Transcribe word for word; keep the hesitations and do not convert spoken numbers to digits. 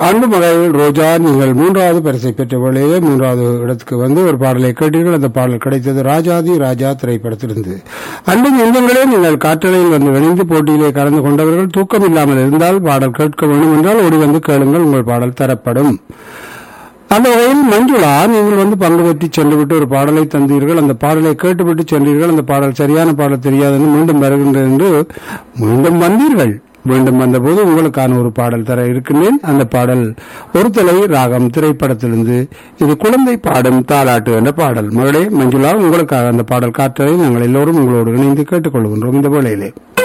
அன்பு மகள் ரோஜா, நீங்கள் மூன்றாவது பரிசை பெற்ற வேளையிலே மூன்றாவது இடத்துக்கு வந்து ஒரு பாடலை கேட்டீர்கள். அந்த பாடல் கிடைத்தது ராஜாதி ராஜா திரைப்படத்திலிருந்து. அன்பு சொந்தங்களே, நீங்கள் காற்றலையில் வந்து இணைந்து போட்டியிலே கலந்து கொண்டவர்கள் தூக்கம் இல்லாமல் இருந்தால் பாடல் கேட்க வேண்டும் என்றால் ஓடி வந்து கேளுங்கள், உங்கள் பாடல் தரப்படும். அந்த வகையில் மஞ்சுளா, நீங்கள் வந்து பங்கு பெற்றி சென்று விட்டு ஒரு பாடலை தந்தீர்கள். அந்த பாடலை கேட்டுவிட்டு சென்றீர்கள். அந்த பாடல் சரியான பாடல் தெரியாதுன்னு மீண்டும் வருகின்றது என்று மீண்டும் வந்தீர்கள். மீண்டும் வந்தபோது உங்களுக்கான ஒரு பாடல் தர இருக்கின்றேன். அந்த பாடல் ஒரு தலை ராகம் திரைப்படத்திலிருந்து. இது குழந்தை பாடும் தாலாட்டு என்ற பாடல். மகளே மஞ்சுளா, உங்களுக்காக அந்த பாடல் காற்றலை நாங்கள் எல்லோரும் உங்களோடு இணைந்து கேட்டுக்கொள்கின்றோம் இந்த வேளையிலே.